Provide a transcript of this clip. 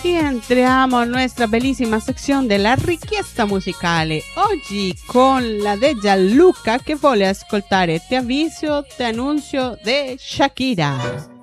Y entriamo a nuestra bellissima sección de la richiesta musicale. Oggi con la de Gianluca che vuole ascoltare Te avviso, te annuncio de Shakira.